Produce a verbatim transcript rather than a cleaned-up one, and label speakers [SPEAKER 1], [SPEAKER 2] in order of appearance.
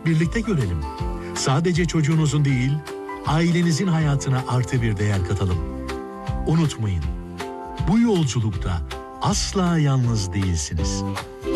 [SPEAKER 1] birlikte görelim. Sadece çocuğunuzun değil, ailenizin hayatına artı bir değer katalım. Unutmayın, bu yolculukta asla yalnız değilsiniz.